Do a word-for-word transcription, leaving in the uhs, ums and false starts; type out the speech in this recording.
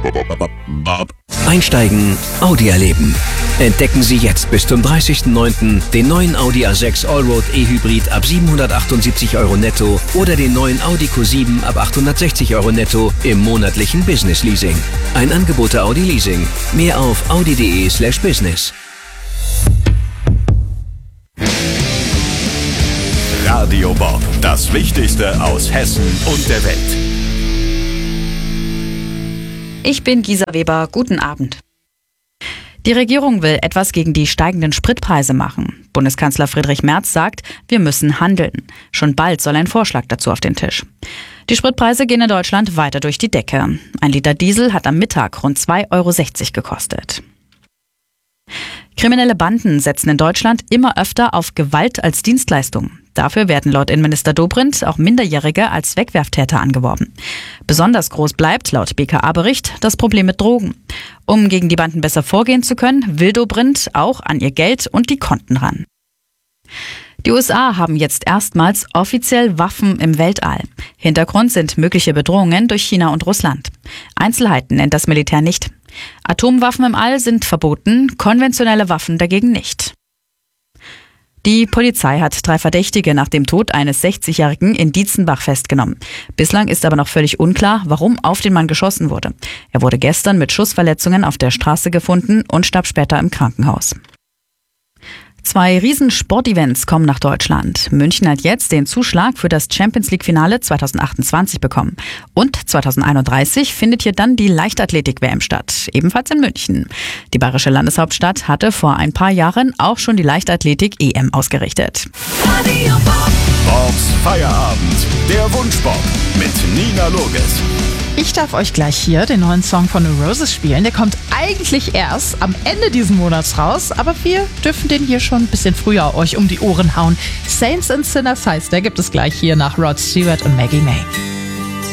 Einsteigen, Audi erleben. Entdecken Sie jetzt bis zum dreißigsten neunten den neuen Audi A sechs Allroad E-Hybrid ab siebenhundertachtundsiebzig Euro netto oder den neuen Audi Q sieben ab achthundertsechzig Euro netto im monatlichen Business Leasing. Ein Angebot der Audi Leasing. Mehr auf audi.de slash business. Radio Bob, das Wichtigste aus Hessen und der Welt. Ich bin Gisa Weber, guten Abend. Die Regierung will etwas gegen die steigenden Spritpreise machen. Bundeskanzler Friedrich Merz sagt, wir müssen handeln. Schon bald soll ein Vorschlag dazu auf den Tisch. Die Spritpreise gehen in Deutschland weiter durch die Decke. Ein Liter Diesel hat am Mittag rund zwei Euro sechzig gekostet. Kriminelle Banden setzen in Deutschland immer öfter auf Gewalt als Dienstleistung. Dafür werden laut Innenminister Dobrindt auch Minderjährige als Wegwerftäter angeworben. Besonders groß bleibt, laut B K A-Bericht, das Problem mit Drogen. Um gegen die Banden besser vorgehen zu können, will Dobrindt auch an ihr Geld und die Konten ran. Die U S A haben jetzt erstmals offiziell Waffen im Weltall. Hintergrund sind mögliche Bedrohungen durch China und Russland. Einzelheiten nennt das Militär nicht. Atomwaffen im All sind verboten, konventionelle Waffen dagegen nicht. Die Polizei hat drei Verdächtige nach dem Tod eines sechzigjährigen in Dietzenbach festgenommen. Bislang ist aber noch völlig unklar, warum auf den Mann geschossen wurde. Er wurde gestern mit Schussverletzungen auf der Straße gefunden und starb später im Krankenhaus. Zwei Riesen-Sportevents kommen nach Deutschland. München hat jetzt den Zuschlag für das Champions-League-Finale zweitausendachtundzwanzig bekommen. Und zweitausendeinunddreißig findet hier dann die Leichtathletik-W M statt, ebenfalls in München. Die bayerische Landeshauptstadt hatte vor ein paar Jahren auch schon die Leichtathletik-E M ausgerichtet. Bobs Feierabend, der Wunschbob mit Nina Loges. Ich darf euch gleich hier den neuen Song von The Roses spielen. Der kommt eigentlich erst am Ende diesen Monats raus, aber wir dürfen den hier schon ein bisschen früher euch um die Ohren hauen. Saints and Sinners heißt der, gibt es gleich hier nach Rod Stewart und Maggie May.